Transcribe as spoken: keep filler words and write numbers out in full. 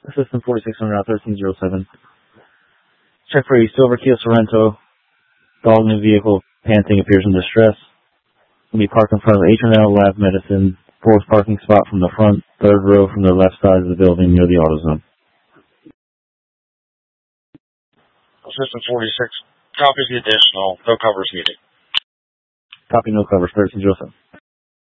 Assistant forty-six hundred out thirteen oh seven. Check for a silver Kia Sorento. Dog in the vehicle, panting, appears in distress. Will be parked in front of H and L Lab Medicine. Fourth parking spot from the front, third row from the left side of the building near the AutoZone. Assistant forty-six, copies the additional, no covers needed. Copy, no covers, thirteen oh seven.